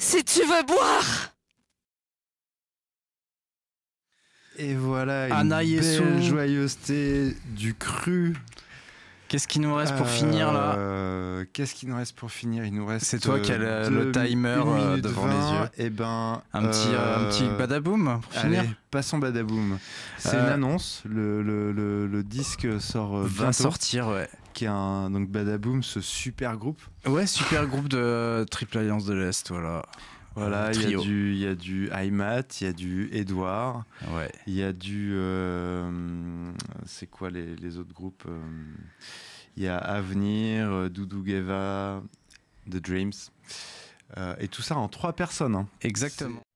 Si tu veux boire. Et voilà, une Anna Yesu. belle joyeuseté du cru. Qu'est-ce qu'il nous reste pour finir là? Qu'est-ce qu'il nous reste pour finir? Il nous reste. C'est toi qui as le timer devant les yeux. Et ben, un petit badaboum pour finir. Allez, passons badaboum. C'est une annonce. Le disque sort Va bientôt, sortir, ouais. qui est donc Badaboom, ce super groupe. Ouais, super groupe de Triple Alliance de l'Est, voilà. Voilà, il trio. y a du Aymat, il y a du Edouard, Ouais. il y a du... c'est quoi les autres groupes? Il y a Avenir, Doudou Geva, The Dreams. Et tout ça en 3 personnes. Hein. Exactement.